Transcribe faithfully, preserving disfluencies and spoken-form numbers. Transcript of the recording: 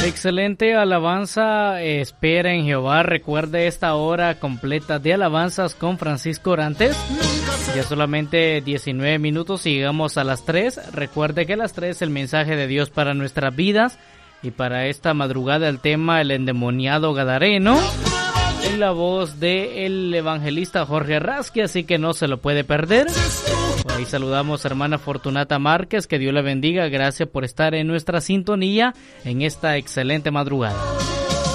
Excelente alabanza, eh, espera en Jehová. Recuerde esta hora completa de alabanzas con Francisco Orantes. Ya solamente diecinueve minutos y llegamos a las tres. Recuerde que a las tres el mensaje de Dios para nuestras vidas. Y para esta madrugada el tema el endemoniado gadareno. En la voz del evangelista Jorge Rasque, así que no se lo puede perder. Por ahí saludamos a hermana Fortunata Márquez, que Dios la bendiga, gracias por estar en nuestra sintonía en esta excelente madrugada.